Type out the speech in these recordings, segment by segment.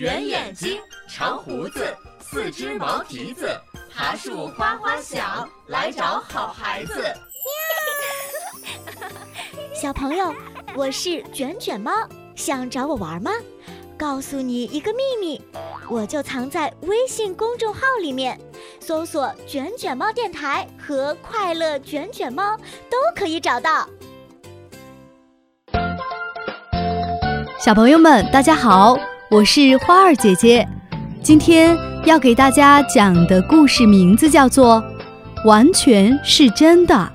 圆眼睛，长胡子，4只毛蹄子，爬树哗哗响，来找好孩子。 小朋友，我是卷卷猫，想找我玩吗？告诉你一个秘密，我就藏在微信公众号里面，搜索卷卷猫电台和快乐卷卷猫都可以找到。 小朋友们大家好，我是花儿姐姐，今天要给大家讲的故事名字叫做完全是真的。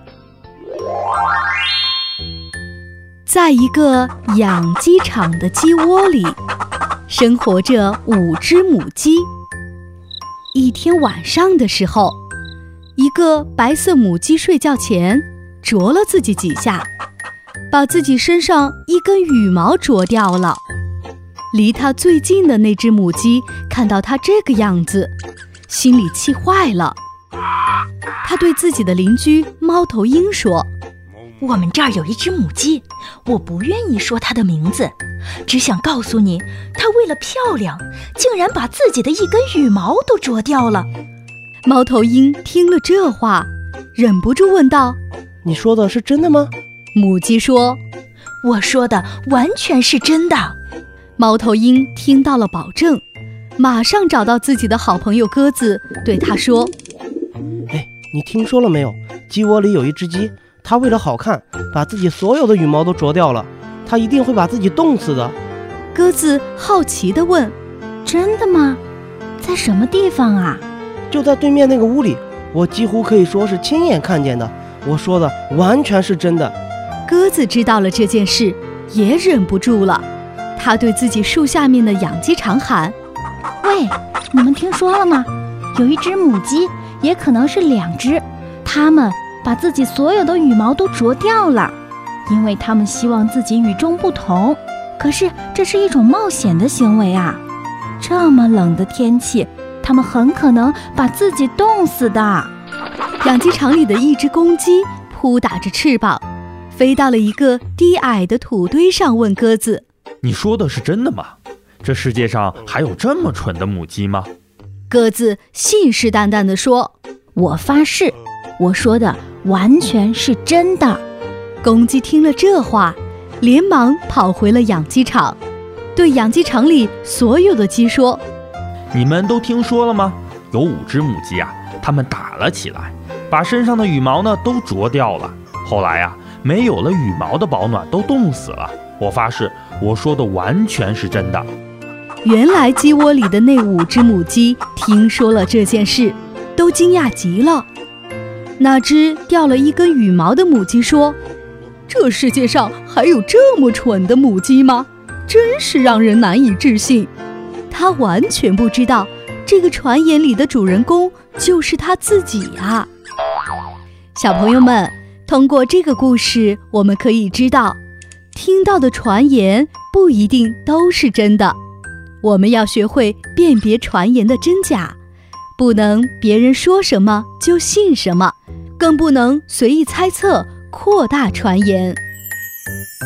在一个养鸡场的鸡窝里，生活着5只母鸡。一天晚上的时候，一个白色母鸡睡觉前啄了自己几下，把自己身上一根羽毛啄掉了。离它最近的那只母鸡看到它这个样子，心里气坏了。它对自己的邻居猫头鹰说： 我们这儿有一只母鸡，我不愿意说它的名字，只想告诉你，它为了漂亮，竟然把自己的一根羽毛都啄掉了。 猫头鹰听了这话，忍不住问道： 你说的是真的吗？ 母鸡说： 我说的完全是真的。 猫头鹰听到了保证，马上找到自己的好朋友鸽子，对他说： 你听说了没有？鸡窝里有一只鸡，它为了好看，把自己所有的羽毛都啄掉了，它一定会把自己冻死的。 鸽子好奇地问： 真的吗？在什么地方啊？ 就在对面那个屋里，我几乎可以说是亲眼看见的，我说的完全是真的。 鸽子知道了这件事，也忍不住了，他对自己树下面的养鸡场喊： 喂，你们听说了吗？有一只母鸡，也可能是2只，它们把自己所有的羽毛都啄掉了，因为它们希望自己与众不同。可是这是一种冒险的行为啊！这么冷的天气，它们很可能把自己冻死的。 养鸡场里的一只公鸡扑打着翅膀，飞到了一个低矮的土堆上，问鸽子： 你说的是真的吗？这世界上还有这么蠢的母鸡吗？ 鸽子信誓旦旦地说： 我发誓，我说的完全是真的。 公鸡听了这话，连忙跑回了养鸡场，对养鸡场里所有的鸡说： 你们都听说了吗？有5只母鸡啊，它们打了起来，把身上的羽毛呢都啄掉了。后来啊，没有了羽毛的保暖都冻死了。我发誓，我说的完全是真的。 原来鸡窝里的那5只母鸡听说了这件事，都惊讶极了。那只掉了一根羽毛的母鸡说：这世界上还有这么蠢的母鸡吗？真是让人难以置信。它完全不知道，这个传言里的主人公就是它自己啊。小朋友们，通过这个故事，我们可以知道，听到的传言不一定都是真的。我们要学会辨别传言的真假，不能别人说什么就信什么，更不能随意猜测、扩大传言。